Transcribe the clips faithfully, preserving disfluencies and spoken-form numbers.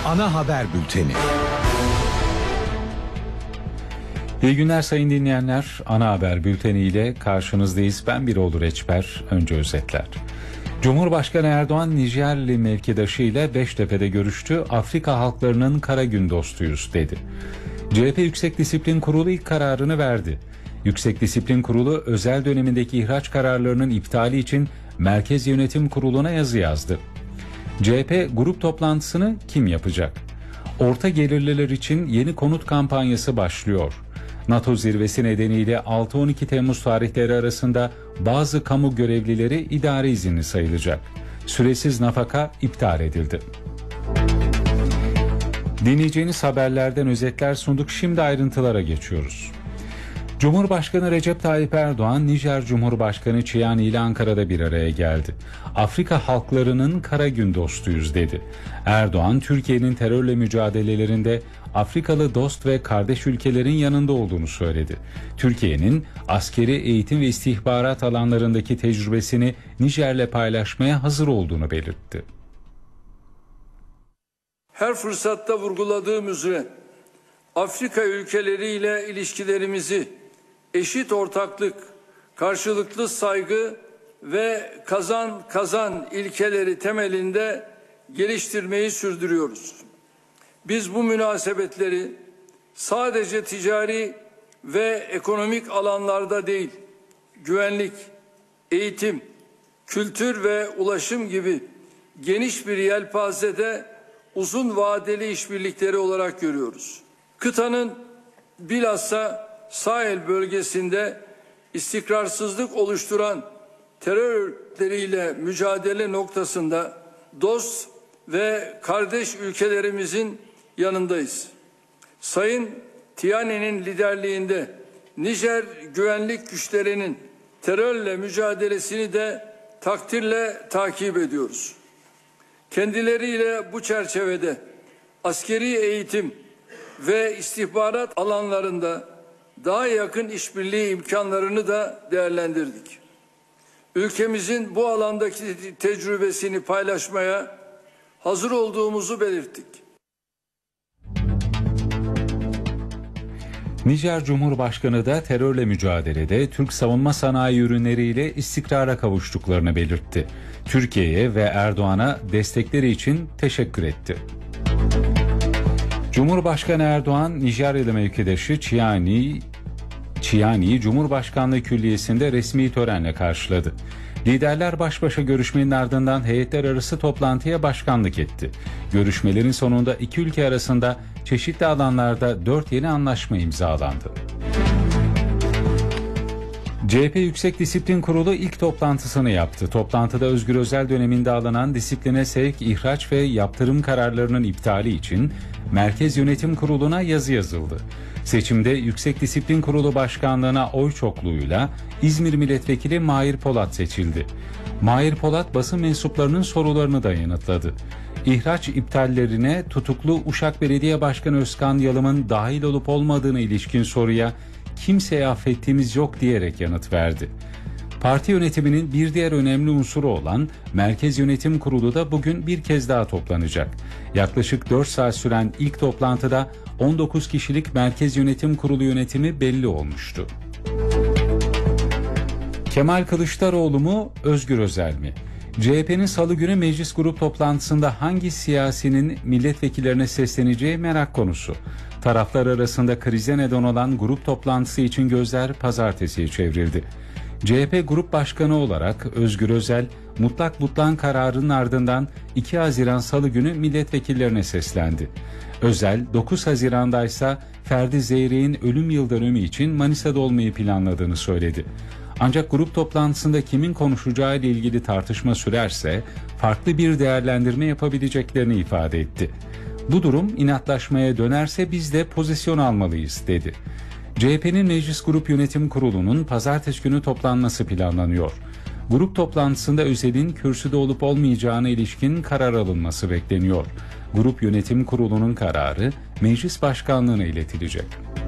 ana haber bülteni. İyi günler sayın dinleyenler. Ana haber bülteni ile karşınızdayız. Ben Birol Reçber. Önce özetler. Cumhurbaşkanı Erdoğan Nijerli mevkidaşı ile Beştepe'de görüştü. Afrika halklarının kara gün dostuyuz dedi. C H P Yüksek Disiplin Kurulu ilk kararını verdi. Yüksek Disiplin Kurulu özel dönemindeki ihraç kararlarının iptali için Merkez Yönetim Kurulu'na yazı yazdı. C H P grup toplantısını kim yapacak? Orta gelirliler için yeni konut kampanyası başlıyor. NATO zirvesi nedeniyle altı on iki Temmuz tarihleri arasında bazı kamu görevlileri idari izinli sayılacak. Süresiz nafaka iptal edildi. Dinleyeceğiniz haberlerden özetler sunduk. Şimdi ayrıntılara geçiyoruz. Cumhurbaşkanı Recep Tayyip Erdoğan, Nijer Cumhurbaşkanı Tchiani ile Ankara'da bir araya geldi. Afrika halklarının kara gün dostuyuz dedi. Erdoğan, Türkiye'nin terörle mücadelelerinde Afrikalı dost ve kardeş ülkelerin yanında olduğunu söyledi. Türkiye'nin askeri, eğitim ve istihbarat alanlarındaki tecrübesini Nijer'le paylaşmaya hazır olduğunu belirtti. Her fırsatta vurguladığım üzere Afrika ülkeleriyle ilişkilerimizi eşit ortaklık, karşılıklı saygı ve kazan kazan ilkeleri temelinde geliştirmeyi sürdürüyoruz. Biz bu münasebetleri sadece ticari ve ekonomik alanlarda değil, güvenlik, eğitim, kültür ve ulaşım gibi geniş bir yelpazede uzun vadeli işbirlikleri olarak görüyoruz. Kıtanın bilhassa Sahel bölgesinde istikrarsızlık oluşturan terörleriyle mücadele noktasında dost ve kardeş ülkelerimizin yanındayız. Sayın Tchiani'nin liderliğinde Nijer güvenlik güçlerinin terörle mücadelesini de takdirle takip ediyoruz. Kendileriyle bu çerçevede askeri eğitim ve istihbarat alanlarında daha yakın işbirliği imkanlarını da değerlendirdik. Ülkemizin bu alandaki tecrübesini paylaşmaya hazır olduğumuzu belirttik. Nijer Cumhurbaşkanı da terörle mücadelede Türk savunma sanayi ürünleriyle istikrara kavuştuklarını belirtti. Türkiye'ye ve Erdoğan'a destekleri için teşekkür etti. Cumhurbaşkanı Erdoğan, Nijeryalı mevkidaşı Tchiani, Tchiani'yi Cumhurbaşkanlığı Külliyesi'nde resmi törenle karşıladı. Liderler baş başa görüşmenin ardından heyetler arası toplantıya başkanlık etti. Görüşmelerin sonunda iki ülke arasında çeşitli alanlarda dört yeni anlaşma imzalandı. C H P Yüksek Disiplin Kurulu ilk toplantısını yaptı. Toplantıda Özgür Özel döneminde alınan disipline sevk, ihraç ve yaptırım kararlarının iptali için Merkez Yönetim Kurulu'na yazı yazıldı. Seçimde Yüksek Disiplin Kurulu Başkanlığı'na oy çokluğuyla İzmir Milletvekili Mahir Polat seçildi. Mahir Polat basın mensuplarının sorularını da yanıtladı. İhraç iptallerine tutuklu Uşak Belediye Başkanı Özkan Yalım'ın dahil olup olmadığına ilişkin soruya kimseye affettiğimiz yok diyerek yanıt verdi. Parti yönetiminin bir diğer önemli unsuru olan Merkez Yönetim Kurulu da bugün bir kez daha toplanacak. Yaklaşık dört saat süren ilk toplantıda on dokuz kişilik Merkez Yönetim Kurulu yönetimi belli olmuştu. Kemal Kılıçdaroğlu mu, Özgür Özel mi? C H P'nin Salı günü meclis grup toplantısında hangi siyasinin milletvekillerine sesleneceği merak konusu. Taraflar arasında krize neden olan grup toplantısı için gözler pazartesiye çevrildi. C H P Grup Başkanı olarak Özgür Özel, mutlak butlan kararının ardından iki Haziran Salı günü milletvekillerine seslendi. Özel, dokuz Haziran'da ise Ferdi Zeyrek'in ölüm yıl dönümü için Manisa'da olmayı planladığını söyledi. Ancak grup toplantısında kimin konuşacağı ile ilgili tartışma sürerse farklı bir değerlendirme yapabileceklerini ifade etti. Bu durum inatlaşmaya dönerse biz de pozisyon almalıyız dedi. C H P'nin Meclis Grup Yönetim Kurulu'nun pazartesi günü toplanması planlanıyor. Grup toplantısında Özel'in kürsüde olup olmayacağına ilişkin karar alınması bekleniyor. Grup Yönetim Kurulu'nun kararı Meclis Başkanlığı'na iletilecek.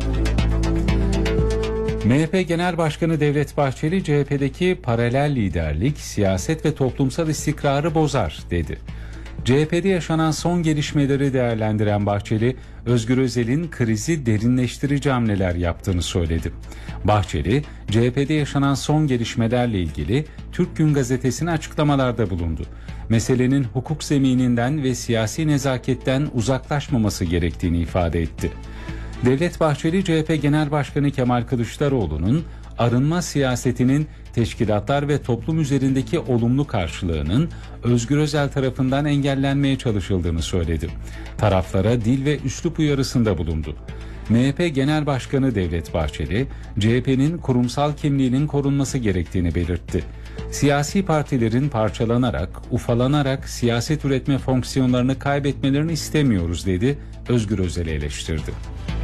M H P Genel Başkanı Devlet Bahçeli, C H P'deki paralel liderlik, siyaset ve toplumsal istikrarı bozar dedi. C H P'de yaşanan son gelişmeleri değerlendiren Bahçeli, Özgür Özel'in krizi derinleştirici hamleler yaptığını söyledi. Bahçeli, C H P'de yaşanan son gelişmelerle ilgili Türk Gün Gazetesi'ne açıklamalarda bulundu. Meselenin hukuk zemininden ve siyasi nezaketten uzaklaşmaması gerektiğini ifade etti. Devlet Bahçeli, C H P Genel Başkanı Kemal Kılıçdaroğlu'nun arınma siyasetinin teşkilatlar ve toplum üzerindeki olumlu karşılığının Özgür Özel tarafından engellenmeye çalışıldığını söyledi. Taraflara dil ve üslup uyarısında bulundu. M H P Genel Başkanı Devlet Bahçeli, C H P'nin kurumsal kimliğinin korunması gerektiğini belirtti. Siyasi partilerin parçalanarak, ufalanarak siyaset üretme fonksiyonlarını kaybetmelerini istemiyoruz dedi, Özgür Özel'i eleştirdi.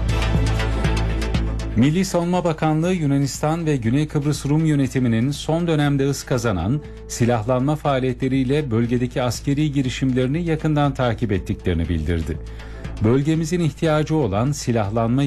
Milli Savunma Bakanlığı, Yunanistan ve Güney Kıbrıs Rum yönetiminin son dönemde hız kazanan silahlanma faaliyetleriyle bölgedeki askeri girişimlerini yakından takip ettiklerini bildirdi. Bölgemizin ihtiyacı olan silahlanma